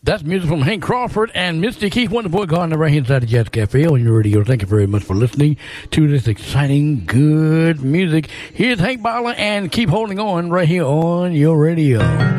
That's music from Hank Crawford and Misty Keith Wonderboy Gardner right here inside the Jazz Cafe on your radio. Thank you very much for listening to this exciting, good music. Here's Hank Bowler and Keep Holding On right here on your radio.